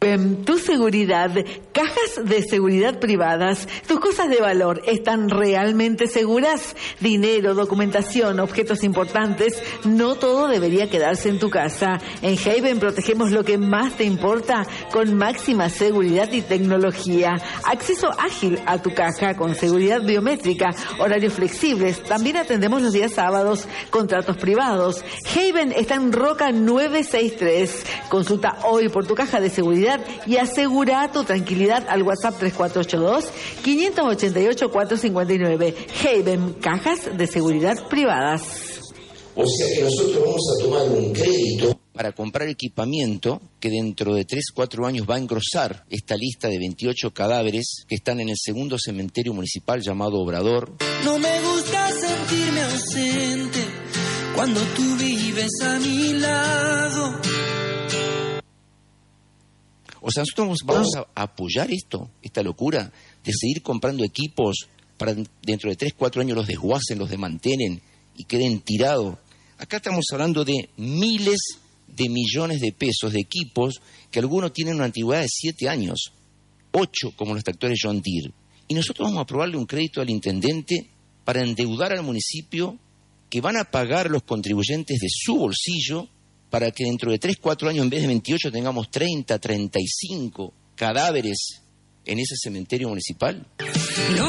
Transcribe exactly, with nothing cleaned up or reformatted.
Tu seguridad, cajas de seguridad privadas, tus cosas de valor están realmente seguras. Dinero, documentación, objetos importantes, no todo debería quedarse en tu casa. En Haven protegemos lo que más te importa con máxima seguridad y tecnología. Acceso ágil a tu caja con seguridad biométrica, horarios flexibles. También atendemos los días sábados, contratos privados. Haven está en Roca novecientos sesenta y tres. Consulta hoy por tu caja de seguridad y asegura tu tranquilidad al WhatsApp tres cuatro ocho dos, cinco ocho ocho, cuatro cinco nueve. Haven, cajas de seguridad privadas. O sea que nosotros vamos a tomar un crédito para comprar equipamiento que dentro de tres cuatro años va a engrosar esta lista de veintiocho cadáveres que están en el segundo cementerio municipal llamado Obrador. No me gusta sentirme ausente cuando tú vives a mi lado. O sea, nosotros vamos a apoyar esto, esta locura de seguir comprando equipos para dentro de tres, cuatro años los desguacen, los desmantelen y queden tirados. Acá estamos hablando de miles de millones de pesos de equipos que algunos tienen una antigüedad de siete años, ocho como los tractores John Deere. Y nosotros vamos a aprobarle un crédito al intendente para endeudar al municipio que van a pagar los contribuyentes de su bolsillo para que dentro de tres, cuatro años, en vez de veintiocho, tengamos treinta, treinta y cinco cadáveres en ese cementerio municipal. No